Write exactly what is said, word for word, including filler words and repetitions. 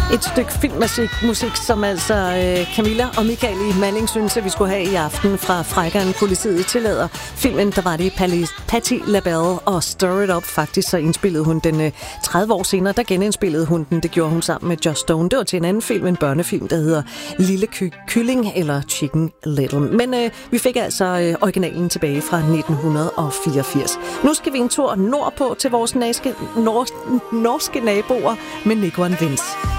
Et stykke filmmusik, musik, som altså øh, Camilla og Michael i Malling synes, at vi skulle have i aften fra Frækkeren Politiet tillader. Filmen, der var det Patti LaBelle og Stir It Up. Faktisk så indspillede hun den øh, tredive år senere, der genindspillede hun den. Det gjorde hun sammen med Joss Stone. Det var til en anden film, en børnefilm, der hedder Lille Ky- Kylling eller Chicken Little. Men øh, vi fik altså øh, originalen tilbage fra nitten fireogfirs. Nu skal vi en tur nordpå til vores norske, norske naboer med Nico and Vince.